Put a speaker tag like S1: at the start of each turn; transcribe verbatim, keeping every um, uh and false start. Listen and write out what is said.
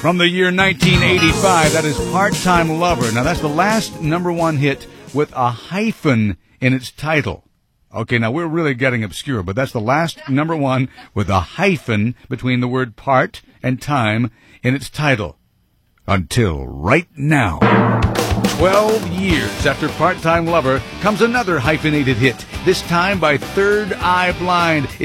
S1: From the year nineteen eighty-five, that is Part-Time Lover. Now, that's the last number one hit with a hyphen in its title. Okay, now we're really getting obscure, but that's the last number one with a hyphen between the word part and time in its title. Until right now. Twelve years after Part-Time Lover comes another hyphenated hit, this time by Third Eye Blind.